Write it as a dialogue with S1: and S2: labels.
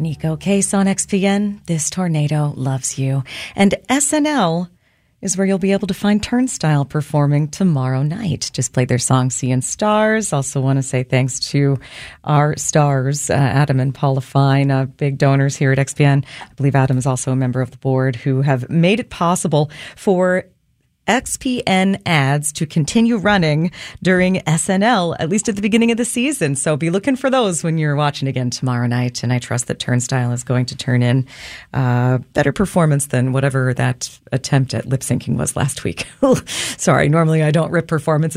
S1: Nico Case on XPN. This tornado loves you. And SNL is where you'll be able to find Turnstile performing tomorrow night. Just played their song Seeing Stars. Also want to say thanks to our stars, Adam and Paula Fine, big donors here at XPN. I believe Adam is also a member of the board who have made it possible for XPN ads to continue running during SNL, at least at the beginning of the season. So be looking for those when you're watching again tomorrow night. And I trust that Turnstile is going to turn in better performance than whatever that attempt at lip syncing was last week. Sorry, normally I don't rip performances